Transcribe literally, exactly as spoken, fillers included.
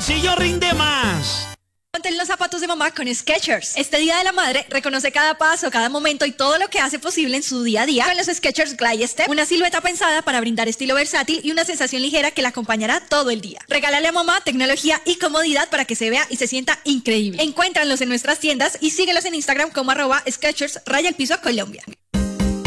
bolsillo rinde más. Ponte en los zapatos de mamá con Skechers. Este Día de la Madre reconoce cada paso, cada momento y todo lo que hace posible en su día a día con los Skechers Glide Step, una silueta pensada para brindar estilo versátil y una sensación ligera que la acompañará todo el día. Regálale a mamá tecnología y comodidad para que se vea y se sienta increíble. Encuéntranlos en nuestras tiendas y síguelos en Instagram como arroba Skechers raya el piso Colombia.